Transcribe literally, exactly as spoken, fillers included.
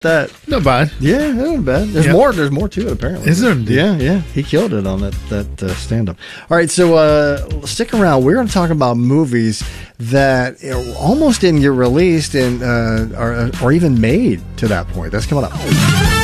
That not bad. Yeah, not bad. There's Yep. more. There's more to it apparently. Is there indeed? Yeah, yeah. He killed it on that that uh, stand up. All right, so uh, stick around. We're going to talk about movies that almost didn't get released and uh, or or even made to that point. That's coming up.